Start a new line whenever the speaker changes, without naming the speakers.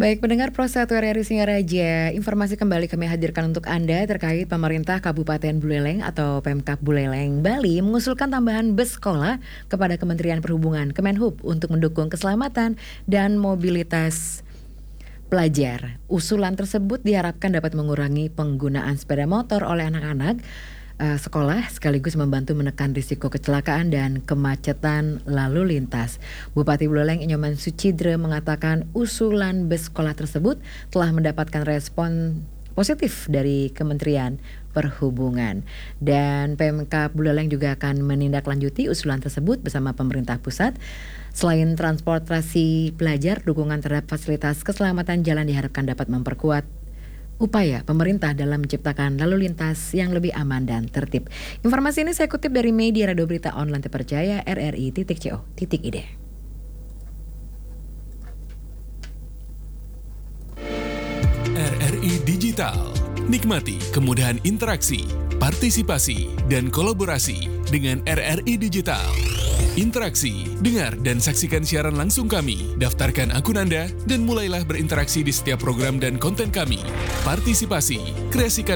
Baik, pendengar Pro 1 RRI Singaraja, informasi kembali kami hadirkan untuk Anda terkait pemerintah Kabupaten Buleleng atau Pemkab Buleleng, Bali mengusulkan tambahan bus sekolah kepada Kementerian Perhubungan Kemenhub untuk mendukung keselamatan dan mobilitas pelajar. Usulan tersebut diharapkan dapat mengurangi penggunaan sepeda motor oleh anak-anak sekolah sekaligus membantu menekan risiko kecelakaan dan kemacetan lalu lintas. Bupati Buleleng Inyoman Sucidre mengatakan usulan bus sekolah tersebut telah mendapatkan respon positif dari Kementerian Perhubungan. Dan Pemkab Buleleng juga akan menindaklanjuti usulan tersebut bersama pemerintah pusat. Selain transportasi pelajar, dukungan terhadap fasilitas keselamatan jalan diharapkan dapat memperkuat upaya pemerintah dalam menciptakan lalu lintas yang lebih aman dan tertib. Informasi ini saya kutip dari media radio berita online terpercaya rri.co.id.
RRI Digital. Nikmati kemudahan interaksi, partisipasi, dan kolaborasi dengan RRI Digital. Interaksi, dengar dan saksikan siaran langsung kami, daftarkan akun Anda, dan mulailah berinteraksi di setiap program dan konten kami. Partisipasi, kreasikan